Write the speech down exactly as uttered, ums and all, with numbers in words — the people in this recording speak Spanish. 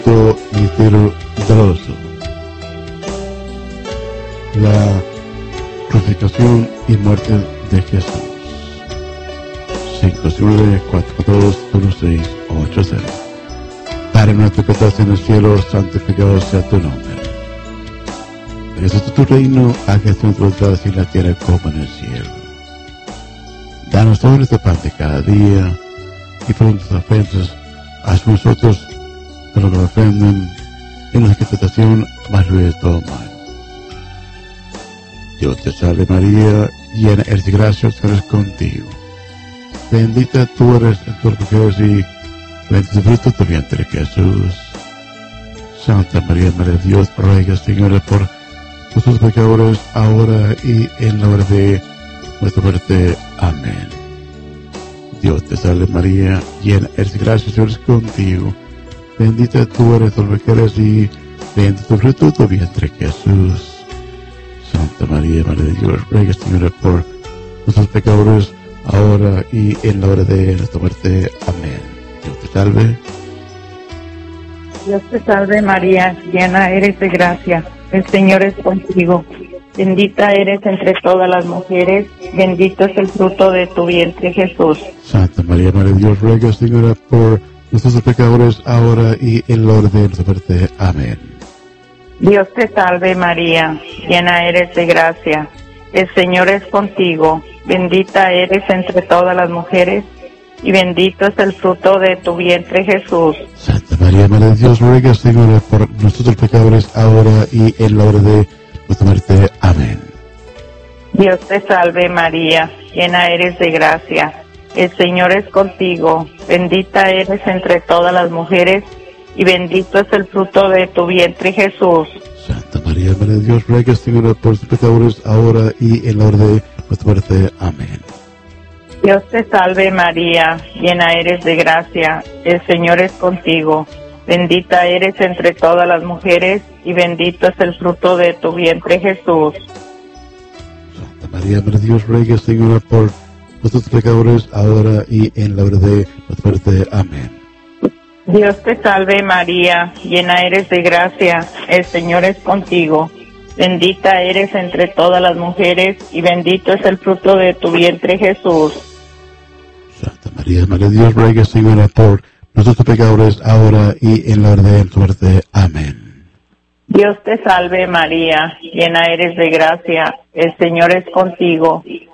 Todo misterio doloroso. La crucifixión y muerte de Jesús. cinco nueve cuatro dos uno seis ocho cero. Padre nuestro que estás en el cielo, santificado sea tu nombre. Jesús de tu reino, hágase nuestra voluntad así en la tierra como en el cielo. Danos hoy nuestro pan de cada día, y por nuestras ofensas, haz nosotros de lo que nos ofenden, en nuestra tentación, mas libre de todo mal. Dios te salve María, llena eres de gracia, el Señor es contigo. Bendita tú eres entre las mujeres y bendito el fruto de tu vientre Jesús. Santa María, Madre de Dios, ruega, Señora, por nuestros pecadores, ahora y en la hora de nuestra muerte. Amén. Dios te salve María, llena eres de gracia, el Señor es contigo. Bendita tú eres entre las mujeres y bendito el fruto de tu vientre Jesús. Santa María, Madre de Dios, ruega, Señora, por nuestros pecadores, ahora y en la hora de nuestra muerte. Amén. Dios te salve. Dios te salve María, llena eres de gracia, el Señor es contigo. Bendita eres entre todas las mujeres, bendito es el fruto de tu vientre Jesús. Santa María, Madre de Dios, ruega, Señora, por nuestros pecadores, ahora y en la hora de nuestra muerte. Amén. Dios te salve María, llena eres de gracia, el Señor es contigo. Bendita eres entre todas las mujeres, y bendito es el fruto de tu vientre Jesús. Santa María, Madre de Dios, ruega, Señora, por nuestros pecadores, ahora y en la hora de nuestra muerte. Amén. Dios te salve María, llena eres de gracia, el Señor es contigo. Bendita eres entre todas las mujeres, y bendito es el fruto de tu vientre Jesús. Santa María, Madre de Dios, ruega, Señora, por nuestros pecadores, ahora y en la hora de nuestra muerte. Amén. Dios te salve María, llena eres de gracia, el Señor es contigo. Bendita eres entre todas las mujeres, y bendito es el fruto de tu vientre Jesús. Santa María, Madre de Dios, ruega, Señora, por nuestros pecadores, ahora y en la hora de nuestra muerte. Amén. Dios te salve María, llena eres de gracia, el Señor es contigo. Bendita eres entre todas las mujeres, y bendito es el fruto de tu vientre Jesús. Santa María, Madre de Dios, ruega, Señora, por nuestros pecadores, ahora y en la hora de nuestra muerte. Amén. Dios te salve María, llena eres de gracia, el Señor es contigo.